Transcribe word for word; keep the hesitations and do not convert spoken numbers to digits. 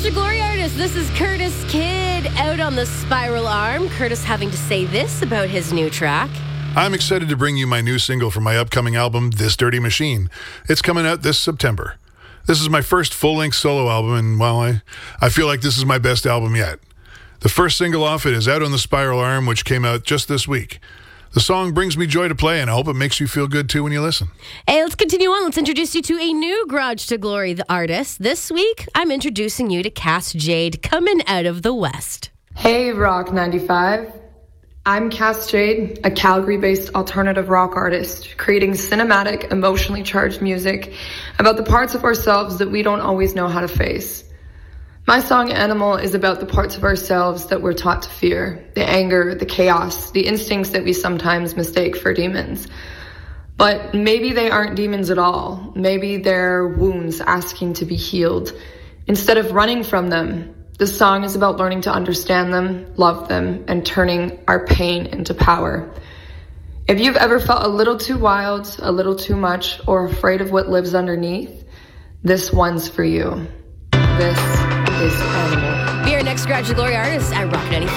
to Glory Artist. This is Curtis Kidd out on the Spiral Arm. Curtis having to say this about his new track. I'm excited to bring you my new single from my upcoming album, This Dirty Machine. It's coming out this September. This is my first full-length solo album, and well, I, I feel like this is my best album yet. The first single off it is Out on the Spiral Arm, which came out just this week. The song brings me joy to play, and I hope it makes you feel good too when you listen. Hey, let's continue on. Let's introduce you to a new Garage to Glory the artist. This week, I'm introducing you to Cass Jade, coming out of the West. Hey, Rock ninety-five. I'm Cass Jade, a Calgary-based alternative rock artist, creating cinematic, emotionally charged music about the parts of ourselves that we don't always know how to face. My song Animal is about the parts of ourselves that we're taught to fear, the anger, the chaos, the instincts that we sometimes mistake for demons. But maybe they aren't demons at all. Maybe they're wounds asking to be healed. Instead of running from them, the song is about learning to understand them, love them, and turning our pain into power. If you've ever felt a little too wild, a little too much, or afraid of what lives underneath, this one's for you. This is Animal. Be our next Garage to Glory artist at Rock ninety-five.